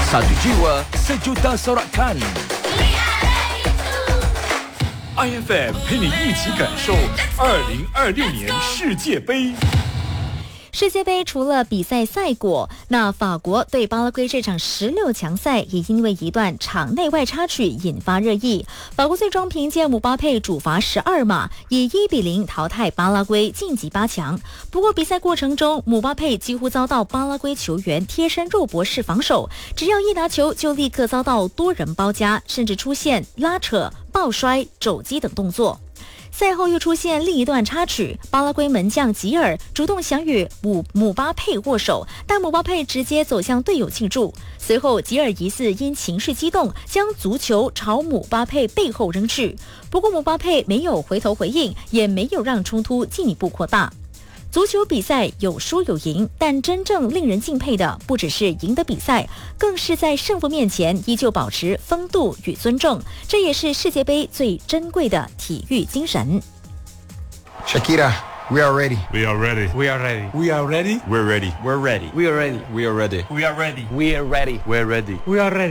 Satu jiwa, sejuta sorakan. IFM 陪你一起感受2026年世界杯。 世界杯除了比赛赛果，那法国对巴拉圭这场16强赛也因为一段场内外插曲引发热议。法国最终凭借姆巴佩主罚12码，以1-0淘汰巴拉圭晋级8强。不过比赛过程中，姆巴佩几乎遭到巴拉圭球员贴身肉搏式防守，只要一拿球就立刻遭到多人包夹，甚至出现拉扯、抱摔、肘击等动作。赛后又出现另一段插曲，巴拉圭门将吉尔主动想与姆巴佩握手，但姆巴佩直接走向队友庆祝。随后吉尔疑似因情绪激动，将足球朝姆巴佩背后扔去。不过姆巴佩没有回头回应，也没有让冲突进一步扩大。足球比赛有输有赢，但真正令人敬佩的不只是赢得比赛，更是在胜负面前依旧保持风度与尊重，这也是世界杯最珍贵的体育精神。 Shakira, we are ready. We are ready. We are ready. We are ready. We're ready. We're ready. We are ready. We are ready. We are ready. We are ready. We're ready. We are ready.